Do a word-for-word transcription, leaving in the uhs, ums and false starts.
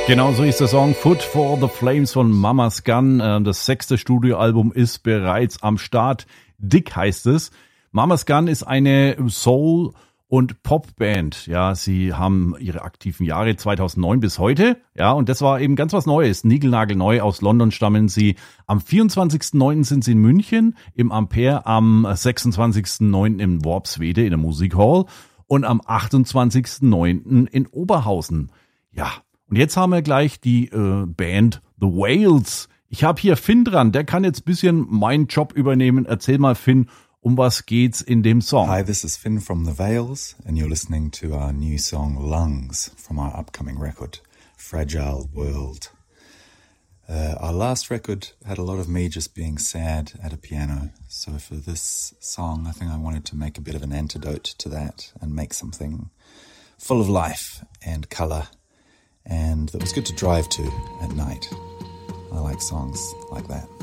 Genau so ist der Song Foot for the Flames von Mama's Gun. Das sechste Studioalbum ist bereits am Start. Dick heißt es. Mama's Gun ist eine Soul- und Popband. Ja, sie haben ihre aktiven Jahre zweitausendneun bis heute. Ja, und das war eben ganz was Neues. Niegelnagelneu. Aus London stammen sie. Am vierundzwanzigsten neunten sind sie in München, im Ampere, am sechsundzwanzigsten neunten in Worpswede in der Music Hall und am achtundzwanzigsten neunten in Oberhausen. Ja. Und jetzt haben wir gleich die äh, Band The Whales. Ich habe hier Finn dran, der kann jetzt ein bisschen meinen Job übernehmen. Erzähl mal, Finn, um was geht's in dem Song? Hi, this is Finn from The Whales, and you're listening to our new song Lungs from our upcoming record, Fragile World. Uh, our last record had a lot of me just being sad at a piano, so for this song I think I wanted to make a bit of an antidote to that and make something full of life and colour. And that was good to drive to at night. I like songs like that.